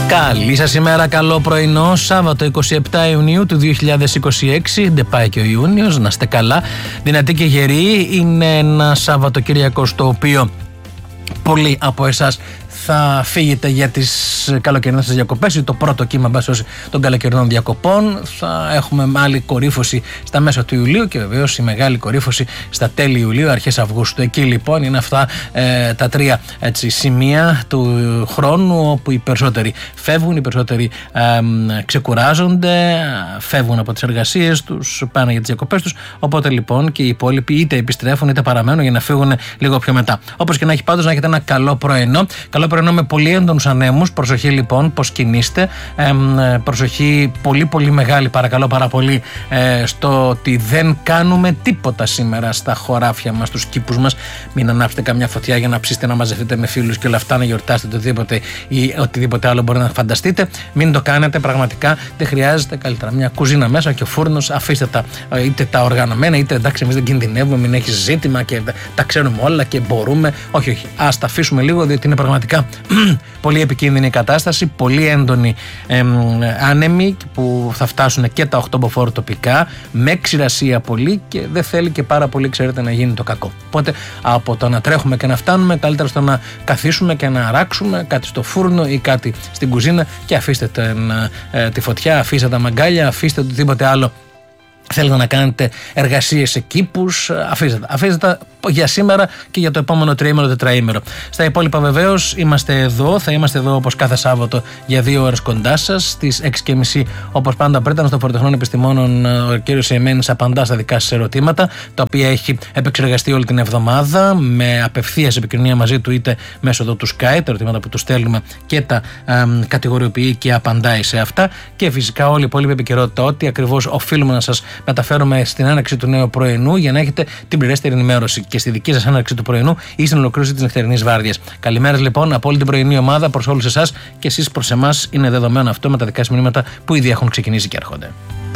Καλή σας ημέρα, καλό πρωινό, Σάββατο 27 Ιουνίου του 2026, δεν πάει και ο Ιούνιος, να είστε καλά, δυνατοί και γεροί. Είναι ένα Σαββατοκύριακο στο οποίο πολλοί από εσάς θα φύγετε για τις καλοκαιρινές σας διακοπές, το πρώτο κύμα των καλοκαιρινών διακοπών. Θα έχουμε άλλη κορύφωση στα μέσα του Ιουλίου και βεβαίως η μεγάλη κορύφωση στα τέλη Ιουλίου, αρχές Αυγούστου. Εκεί λοιπόν είναι αυτά τα τρία σημεία του χρόνου όπου οι περισσότεροι φεύγουν, οι περισσότεροι ξεκουράζονται, φεύγουν από τις εργασίες τους, πάνε για τις διακοπές τους. Οπότε λοιπόν και οι υπόλοιποι είτε επιστρέφουν είτε παραμένουν για να φύγουν λίγο πιο μετά. Όπως και να έχει, πάντως να έχετε ένα καλό πρωινό. Καλό πρωινό με πολύ έντονους ανέμους. Προσοχή λοιπόν πως κινείστε. Προσοχή πολύ πολύ μεγάλη, παρακαλώ πάρα πολύ, στο ότι δεν κάνουμε τίποτα σήμερα στα χωράφια μας, στους κήπους μας. Μην ανάψετε καμιά φωτιά για να ψήσετε, να μαζευτείτε με φίλους και όλα αυτά, να γιορτάσετε οτιδήποτε ή οτιδήποτε άλλο μπορεί να φανταστείτε. Μην το κάνετε, πραγματικά δεν χρειάζεται. Καλύτερα μια κουζίνα μέσα και ο φούρνος, αφήστε τα, είτε τα οργανωμένα, είτε εντάξει, εμείς δεν κινδυνεύουμε, μην έχει ζήτημα και τα ξέρουμε όλα και μπορούμε. Όχι, ας τα αφήσουμε λίγο, διότι είναι πραγματικά πολύ επικίνδυνη η κατάσταση, πολύ έντονοι άνεμοι που θα φτάσουν και τα 8 μποφόρ τοπικά, με ξηρασία πολύ και δεν θέλει και πάρα πολύ, ξέρετε, να γίνει το κακό. Οπότε από το να τρέχουμε και να φτάνουμε, καλύτερα στο να καθίσουμε και να αράξουμε κάτι στο φούρνο ή κάτι στην κουζίνα και αφήστε τη φωτιά, αφήστε τα μαγκάλια, αφήστε οτιδήποτε άλλο θέλετε να κάνετε, εργασίες σε κήπους, αφήστε τα για σήμερα και για το επόμενο τριήμερο, τετραήμερο. Στα υπόλοιπα βεβαίως είμαστε εδώ, θα είμαστε εδώ όπως κάθε Σάββατο για 2 ώρες κοντά σας, στις 6:30 όπως πάντα πριν στο Πολυτεχνείο Επιστημόνων ο κ. Εμένης απαντά στα δικά σας ερωτήματα, τα οποία έχει επεξεργαστεί όλη την εβδομάδα με απευθείας επικοινωνία μαζί του, είτε μέσω εδώ του Skype, τα ερωτήματα που του στέλνουμε και τα κατηγοριοποιεί και απαντάει σε αυτά, και φυσικά όλη η υπόλοιπη επικαιρότητα, ό,τι ακριβώς οφείλουμε να σας μεταφέρουμε στην έναρξη του νέου πρωινού για να έχετε την πληρέστερη ενημέρωση και στη δική σας έναρξη του πρωινού ή στην ολοκλήρωση της νυχτερινής βάρδιας. Καλημέρας λοιπόν από όλη την πρωινή ομάδα προς όλους εσάς, και εσείς προς εμάς. Είναι δεδομένο αυτό με τα δικά σας μηνύματα που ήδη έχουν ξεκινήσει και έρχονται.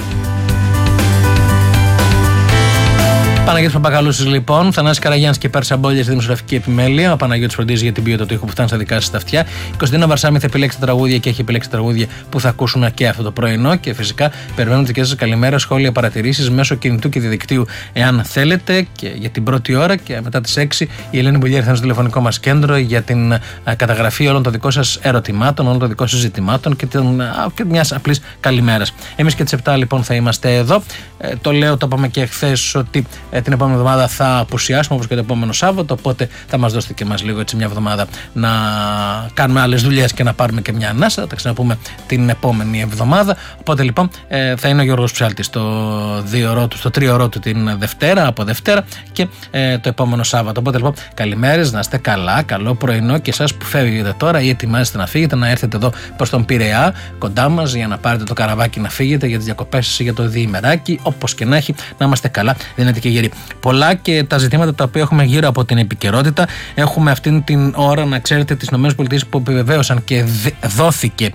Παναγιώτης Παπακαλούσης λοιπόν, Θανάσης Καραγιάννης και Πέρσα Μπόλια στη δημοσιογραφική επιμέλεια. Ο Παναγιώτης φροντίζει για την ποιότητα του ήχου που φτάνει στα δικά σας τα αυτιά. Κωνσταντίνα Βαρσάμι θα επιλέξει τα τραγούδια και έχει επιλέξει τα τραγούδια που θα ακούσουν και αυτό το πρωινό. Και φυσικά περιμένουμε τις δικές σας καλημέρες, σχόλια, παρατηρήσεις μέσω κινητού και διαδικτύου, εάν θέλετε. Και για την πρώτη ώρα και μετά τις 6 η Ελένη Μπουλιέρη θα είναι στο τηλεφωνικό μας κέντρο για την καταγραφή όλων των δικών σας ερωτημάτων, όλων των δικών σας ζητημάτων και μιας απλής καλημέρας. Εμείς και τις 7 λοιπόν θα είμαστε εδώ. Το λέω, το είπαμε και χθες ότι την επόμενη εβδομάδα θα απουσιάσουμε όπως και το επόμενο Σάββατο. Οπότε θα μας δώσετε και εμάς λίγο έτσι μια εβδομάδα να κάνουμε άλλες δουλειές και να πάρουμε και μια ανάσα. Θα τα ξαναπούμε την επόμενη εβδομάδα. Οπότε λοιπόν θα είναι ο Γιώργος Ψάλτης στο 3ωρό του την Δευτέρα, από Δευτέρα και το επόμενο Σάββατο. Οπότε λοιπόν καλημέρες, να είστε καλά, καλό πρωινό, και εσάς που φεύγετε τώρα ή ετοιμάζεστε να φύγετε, να έρθετε εδώ προς τον Πειραιά κοντά μας για να πάρετε το καραβάκι να φύγετε για τις διακοπές σας, για το διημεράκι. Όπως και να έχει, να είμαστε καλά, δυνατοί και γεροί. Πολλά και τα ζητήματα τα οποία έχουμε γύρω από την επικαιρότητα. Έχουμε αυτήν την ώρα, να ξέρετε, τις ΗΠΑ που επιβεβαίωσαν και δόθηκε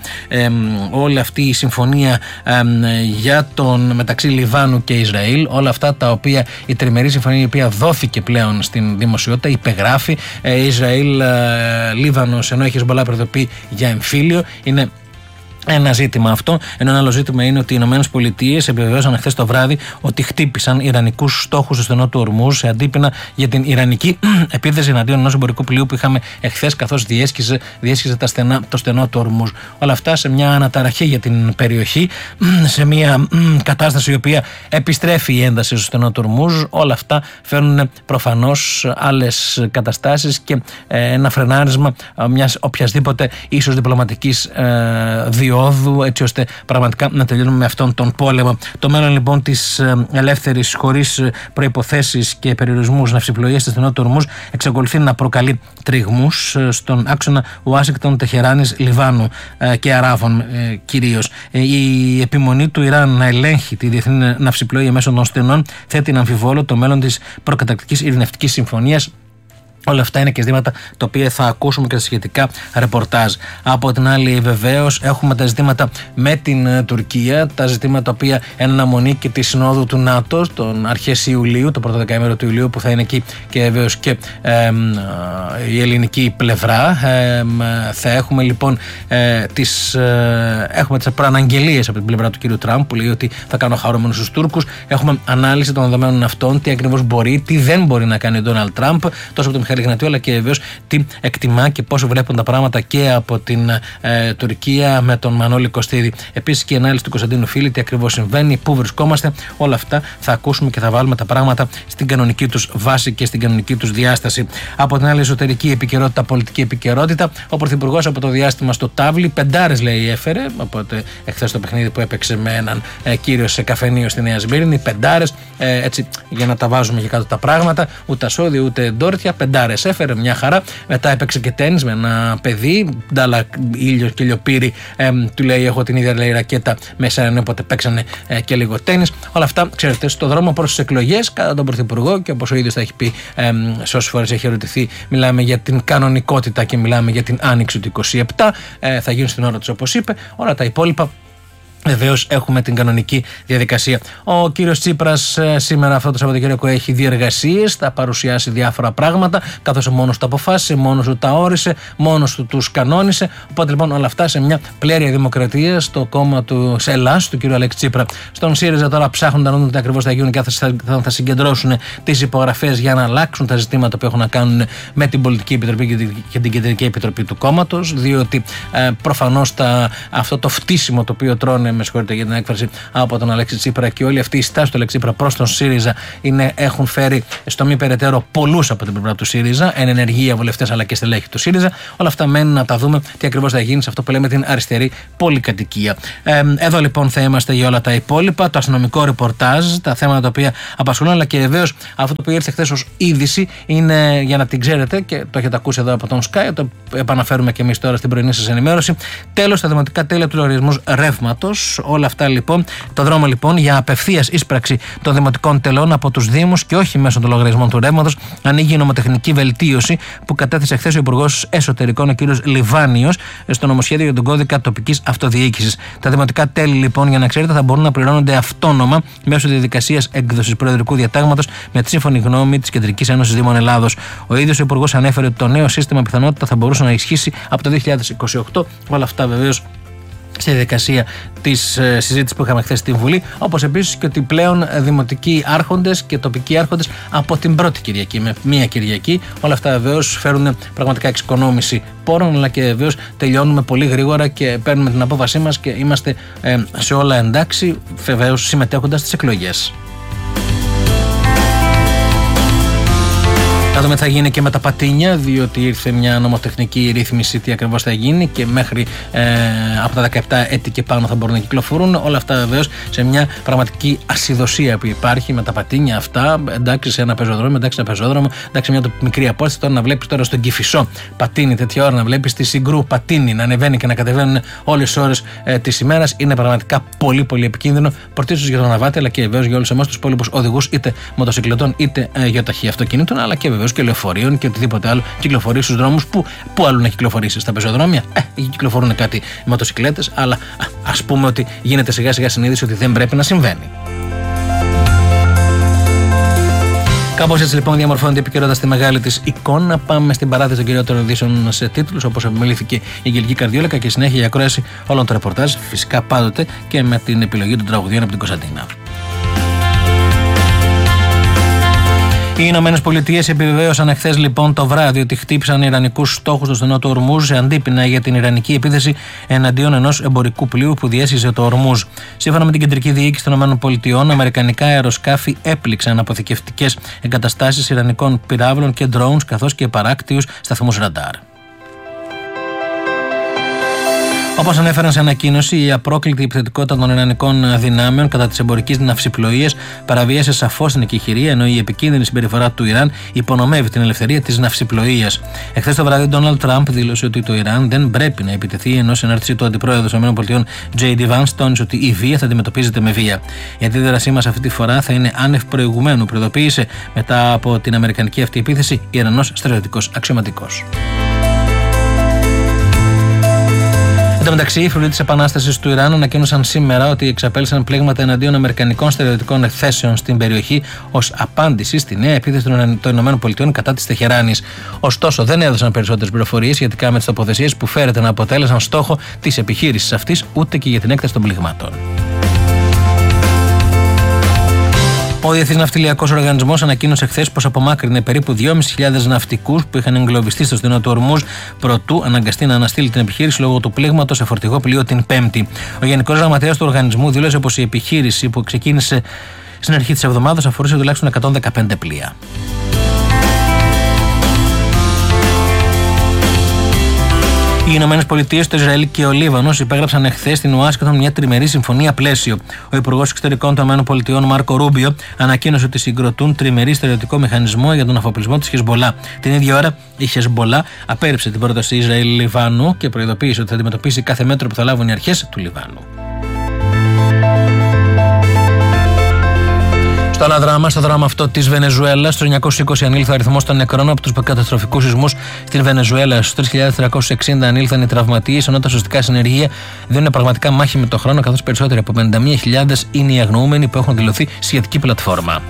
όλη αυτή η συμφωνία για μεταξύ Λιβάνου και Ισραήλ. Όλα αυτά τα οποία η τριμερή συμφωνία η οποία δόθηκε πλέον στην δημοσιότητα, υπεγράφει. Ισραήλ, Λίβανος, ενώ έχει Χεσμπολά προειδοποιεί για εμφύλιο. Είναι ένα ζήτημα αυτό. Ενώ ένα άλλο ζήτημα είναι ότι οι ΗΠΑ επιβεβαίωσαν χθες το βράδυ ότι χτύπησαν ιρανικούς στόχους στο στενό του Ορμούζ σε αντίπεινα για την ιρανική επίθεση εναντίον ενός εμπορικού πλοίου που είχαμε εχθές, καθώς διέσχιζε το στενό του Ορμούζ. Όλα αυτά σε μια αναταραχή για την περιοχή, σε μια κατάσταση η οποία επιστρέφει η ένταση στο στενό του Ορμούζ. Όλα αυτά φέρνουν προφανώς άλλες καταστάσεις και ένα φρενάρισμα μιας οποιασδήποτε ίσως διπλωματικής διόδου, έτσι ώστε πραγματικά να τελειώνουμε με αυτόν τον πόλεμο. Το μέλλον λοιπόν της ελεύθερης, χωρίς προϋποθέσεις και περιορισμούς ναυσιπλοείας στη στενό του Ορμούζ εξακολουθεί να προκαλεί τριγμούς στον άξονα Ουάσιγκτον, Τεχεράνης, Λιβάνου και Αράβων κυρίως. Η επιμονή του Ιράν να ελέγχει τη διεθνή ναυσιπλοεία μέσω των στενών θέτει να αμφιβόλο το μέλλον της προκαταρκτικής ειρηνευτικής συμφωνίας Όλα αυτά είναι και ζητήματα τα οποία θα ακούσουμε και στα σχετικά ρεπορτάζ. Από την άλλη, βεβαίως, έχουμε τα ζητήματα με την Τουρκία, τα ζητήματα τα οποία εν αναμονή και τη συνόδου του ΝΑΤΟ, τον αρχές Ιουλίου, το πρώτο δεκαήμερο του Ιουλίου, που θα είναι εκεί και βεβαίως και η ελληνική πλευρά. Θα έχουμε λοιπόν τις προαναγγελίες από την πλευρά του κ. Τραμπ, που λέει ότι θα κάνω χαρούμενους τους Τούρκους. Έχουμε ανάλυση των δεδομένων αυτών, τι ακριβώς μπορεί, τι δεν μπορεί να κάνει ο Ντόναλντ Τραμπ, τόσο από τον Μιχαήλ Γνατίου, αλλά και βεβαίως τι εκτιμά και πόσο βλέπουν τα πράγματα και από την Τουρκία με τον Μανώλη Κωστίδη. Επίσης και η ανάλυση του Κωνσταντίνου Φίλη, τι ακριβώς συμβαίνει, πού βρισκόμαστε. Όλα αυτά θα ακούσουμε και θα βάλουμε τα πράγματα στην κανονική τους βάση και στην κανονική τους διάσταση. Από την άλλη, εσωτερική επικαιρότητα, πολιτική επικαιρότητα. Ο Πρωθυπουργός από το διάστημα στο τάβλι, 5 λέει έφερε. Οπότε, εχθές το παιχνίδι που έπαιξε με έναν κύριο σε καφενείο στη Νέα Σμύρνη, 5, έτσι για να τα βάζουμε και κάτω τα πράγματα. Ούτε ασώδιο ούτε ντόρτια, 5 έφερε, μια χαρά. Μετά έπαιξε και τένις με ένα παιδί, ντάλα ήλιο και λιοπύρι, του λέει: έχω την ίδια λέει ρακέτα μέσα, οπότε παίξανε και λίγο τένις. Όλα αυτά, ξέρετε, στο δρόμο προς τις εκλογές, κατά τον Πρωθυπουργό, και όπως ο ίδιος θα έχει πει σε όσες φορές έχει ερωτηθεί, μιλάμε για την κανονικότητα και μιλάμε για την άνοιξη του 27. Θα γίνουν στην ώρα τους, όπως είπε. Όλα τα υπόλοιπα. Βεβαίως έχουμε την κανονική διαδικασία. Ο κύριος Τσίπρας σήμερα αυτό το Σαββατοκύριακο έχει διεργασίες, θα παρουσιάσει διάφορα πράγματα, καθώς μόνος του αποφάσισε, μόνος του τα όρισε, μόνος του τους κανόνισε. Οπότε λοιπόν όλα αυτά σε μια πλέρεια δημοκρατία στο κόμμα του ΣΕΛΑΣ, του κύριου Αλέξη Τσίπρα. Στον ΣΥΡΙΖΑ τώρα ψάχνουν να δουν τι ακριβώς θα γίνουν και θα συγκεντρώσουν τις υπογραφές για να αλλάξουν τα ζητήματα που έχουν να κάνουν με την Πολιτική Επιτροπή και την Κεντρική Επιτροπή του κόμματος, διότι προφανώς αυτό το φτύσιμο το οποίο τρώνε, με συγχωρείτε για την έκφραση, από τον Αλέξη Τσίπρα και όλη αυτή η στάση του Αλέξη Τσίπρα προς τον ΣΥΡΙΖΑ έχουν φέρει στο μη περαιτέρω πολλούς από την πλευρά του ΣΥΡΙΖΑ, εν ενεργεία βουλευτές αλλά και στελέχη του ΣΥΡΙΖΑ. Όλα αυτά μένουν να τα δούμε τι ακριβώς θα γίνει σε αυτό που λέμε την αριστερή πολυκατοικία. Εδώ λοιπόν θα είμαστε για όλα τα υπόλοιπα, το αστυνομικό ρεπορτάζ, τα θέματα τα οποία απασχολούν, αλλά και βεβαίως αυτό το οποίο ήρθε χθες ως είδηση είναι, για να την ξέρετε και το έχετε ακούσει εδώ από τον Sky, το επαναφέρουμε και εμείς τώρα στην πρωινή σας ενημέρωση. Τέλος, τα δημοτικά τέλη από τους λογαριασμούς ρεύματος. Όλα αυτά λοιπόν, το δρόμο λοιπόν για απευθείας ίσπραξη των δημοτικών τελών από τους Δήμους και όχι μέσω των λογαριασμών του ρεύματος ανοίγει η νομοτεχνική βελτίωση που κατέθεσε χθες ο Υπουργός Εσωτερικών, ο κ. Λιβάνιος, στο νομοσχέδιο για τον κώδικα τοπικής αυτοδιοίκησης. Τα δημοτικά τέλη λοιπόν, για να ξέρετε, θα μπορούν να πληρώνονται αυτόνομα μέσω διαδικασίας έκδοσης προεδρικού διατάγματος με τη σύμφωνη γνώμη της Κεντρικής Ένωσης Δήμων Ελλάδος. Ο ίδιος ο Υπουργός ανέφερε ότι το νέο σύστημα πιθανότητα θα μπορούσε να ισχύσει από το 2028. Όλα αυτά βεβαίως στη διαδικασία της συζήτησης που είχαμε χθες στην Βουλή, όπως επίσης και ότι πλέον δημοτικοί άρχοντες και τοπικοί άρχοντες από την πρώτη Κυριακή, με μία Κυριακή, όλα αυτά βεβαίως φέρουν πραγματικά εξοικονόμηση πόρων, αλλά και βεβαίως τελειώνουμε πολύ γρήγορα και παίρνουμε την απόφασή μας και είμαστε σε όλα εντάξει, βεβαίως συμμετέχοντας στις εκλογές. Θα δούμε τι θα γίνει και με τα πατίνια, διότι ήρθε μια νομοτεχνική ρύθμιση τι ακριβώς θα γίνει και μέχρι από τα 17 έτη και πάνω θα μπορούν να κυκλοφορούν. Όλα αυτά βεβαίως σε μια πραγματική ασυδοσία που υπάρχει με τα πατίνια αυτά. Εντάξει, σε ένα πεζόδρομο, εντάξει, ένα πεζόδρομο, εντάξει, μια μικρή απόσταση. Τώρα να βλέπεις τώρα στον Κηφισό πατίνι τέτοια ώρα, να βλέπεις στη Συγκρού πατίνι να ανεβαίνει και να κατεβαίνουν όλες τις ώρες της ημέρας, είναι πραγματικά πολύ πολύ επικίνδυνο. Πρωτίστως για τον Ναβάτη, αλλά και βεβαίως για όλους εμάς τους υπόλοιπους οδηγούς είτε μοτοσυκλετών είτε γεωταχή αυτοκινήτων, αλλά και βεβαίως και λεωφορείων και οτιδήποτε άλλο κυκλοφορεί στους δρόμους. Πού άλλο να κυκλοφορήσει, στα πεζοδρόμια? Εκεί κυκλοφορούν κάτι οι μοτοσυκλέτες, αλλά ας πούμε ότι γίνεται σιγά σιγά συνείδηση ότι δεν πρέπει να συμβαίνει. Κάπως έτσι λοιπόν διαμορφώνεται η επικαιρότητα στη μεγάλη της εικόνα. Πάμε στην παράθεση των κυριότερων ειδήσεων σε τίτλους, όπως επιμελήθηκε η Αγγελική Καρδιόλακα, και συνέχεια η ακρόαση όλων των ρεπορτάζ, φυσικά πάντοτε και με την επιλογή των τραγουδιών από την Κωνσταντίνα. Οι Ηνωμένες Πολιτείες επιβεβαίωσαν εχθές λοιπόν το βράδυ ότι χτύπησαν ιρανικούς στόχους στο στενό του Ορμούζ σε αντίπεινα για την ιρανική επίθεση εναντίον ενός εμπορικού πλοίου που διέσχιζε το Ορμούζ. Σύμφωνα με την Κεντρική Διοίκηση των ΗΠΑ, αμερικανικά αεροσκάφη έπληξαν αποθηκευτικές εγκαταστάσεις ιρανικών πυράβλων και drones, καθώς και παράκτιους σταθμούς ραντάρ. Όπως ανέφεραν σε ανακοίνωση, η απρόκλητη επιθετικότητα των ιρανικών δυνάμεων κατά της εμπορικής ναυσιπλοείας παραβίασε σαφώς την εκεχηρία, ενώ η επικίνδυνη συμπεριφορά του Ιράν υπονομεύει την ελευθερία της ναυσιπλοείας. Εχθές το βράδυ, ο Ντόναλντ Τραμπ δήλωσε ότι το Ιράν δεν πρέπει να επιτεθεί, ενώ σε συνάρτηση του αντιπρόεδρου των ΗΠΑ, J.D. Vance, τόνισε ότι η βία θα αντιμετωπίζεται με βία. Η αντίδρασή μας αυτή τη φορά θα είναι άνευ προηγουμένου, προειδοποίησε μετά από την αμερικανική αυτή επίθεση Ιρανός στρατιωτικός αξιωματικός. Εν τω μεταξύ, οι φρουροί της Επανάστασης του Ιράν ανακοίνωσαν σήμερα ότι εξαπέλυσαν πλήγματα εναντίον αμερικανικών στρατιωτικών εκθέσεων στην περιοχή ως απάντηση στη νέα επίθεση των ΗΠΑ κατά της Τεχεράνης. Ωστόσο, δεν έδωσαν περισσότερες πληροφορίες σχετικά με τις τοποθεσίες που φέρεται να αποτέλεσαν στόχο της επιχείρησης αυτής, ούτε και για την έκταση των πληγμάτων. Ο Διεθνής Ναυτιλιακός Οργανισμός ανακοίνωσε χθες πως απομάκρυνε περίπου 2.500 ναυτικούς που είχαν εγκλωβιστεί στο στενό του Ορμούζ προτού αναγκαστεί να αναστείλει την επιχείρηση λόγω του πλήγματος σε φορτηγό πλοίο την Πέμπτη. Ο Γενικός Γραμματέας του οργανισμού δήλωσε πως η επιχείρηση που ξεκίνησε στην αρχή της εβδομάδας αφορούσε τουλάχιστον 115 πλοία. Οι Ηνωμένες Πολιτείες, το Ισραήλ και ο Λίβανος υπέγραψαν εχθές στην Ουάσιγκτον μια τριμερή συμφωνία πλαίσιο. Ο Υπουργός Εξωτερικών των ΗΠΑ, Μάρκο Ρούμπιο, ανακοίνωσε ότι συγκροτούν τριμερή στρατιωτικό μηχανισμό για τον αφοπλισμό της Χεσμπολά. Την ίδια ώρα, η Χεσμπολά απέρριψε την πρόταση Ισραήλ-Λιβάνου και προειδοποίησε ότι θα αντιμετωπίσει κάθε μέτρο που θα λάβουν οι αρχές του Λιβάνου. Στο άλλο δράμα, στο δράμα αυτό της Βενεζουέλας, το 920 ανήλθε ο αριθμός των νεκρών από τους καταστροφικούς σεισμούς στην Βενεζουέλα. Στους 3.360 ανήλθαν οι τραυματίες, ενώ τα σωστικά συνεργεία δίνουν πραγματικά μάχη με τον χρόνο, καθώς περισσότεροι από 51.000 είναι οι αγνοούμενοι που έχουν δηλωθεί σχετική πλατφόρμα.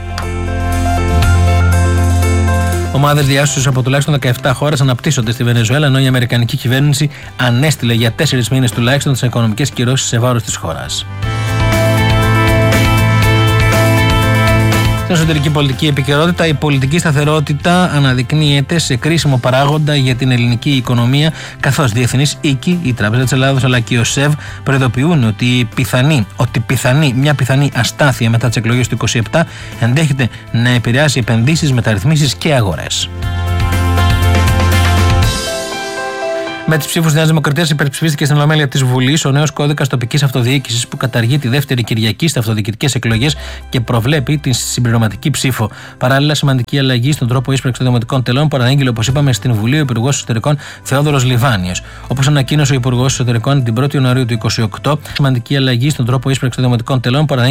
Ομάδες διάσωσης από τουλάχιστον 17 χώρες αναπτύσσονται στη Βενεζουέλα, ενώ η Αμερικανική κυβέρνηση ανέστηλε για 4 μήνες τουλάχιστον τις οικονομικές κυρώσεις σε βάρος της χώρας. Στην εσωτερική πολιτική επικαιρότητα, η πολιτική σταθερότητα αναδεικνύεται σε κρίσιμο παράγοντα για την ελληνική οικονομία, καθώς διεθνείς οίκοι, η Τράπεζα της Ελλάδος αλλά και ο ΣΕΒ προειδοποιούν ότι μια πιθανή αστάθεια μετά τις εκλογές του 2027 ενδέχεται να επηρεάσει επενδύσεις, μεταρρυθμίσεις και αγορές. Με τις ψήφους της Νέας Δημοκρατίας υπερψηφίστηκε στην Ολομέλεια της Βουλής ο νέος κώδικας τοπικής αυτοδιοίκησης που καταργεί τη δεύτερη Κυριακή στις αυτοδιοικητικές εκλογές και προβλέπει τη συμπληρωματική ψήφο. Παράλληλα, σημαντική αλλαγή στον τρόπο ίσπραξης των δημοτικών τελών παραγγείλει, όπως είπαμε, στην Βουλή ο Υπουργός Εσωτερικών Θεόδωρος Λιβάνιος. Όπως ανακοίνωσε ο Υπουργός Εσωτερικών την 1η Ιανουαρίου του 2028, σημαντική αλλαγή στον τρόπο ίσπραξης των δημοτικών τελών